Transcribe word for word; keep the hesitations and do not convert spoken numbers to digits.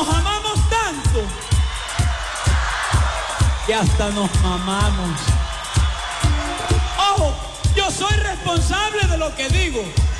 Nos amamos tanto que hasta nos mamamos. Ojo, yo soy responsable de lo que digo.